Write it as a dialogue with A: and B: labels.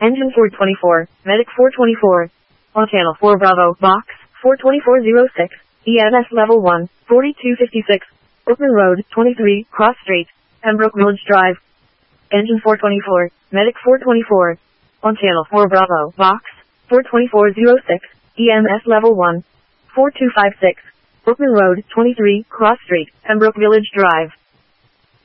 A: Engine 424, Medic 424. On Channel 4 Bravo, Box 42406, EMS Level 1, 4256. Brookman Road, 23, Cross Street, Pembroke Village Drive. Engine 424, Medic 424. On Channel 4 Bravo, Box 42406, EMS Level 1, 4256. Brookman Road, 23, Cross Street, Pembroke Village Drive.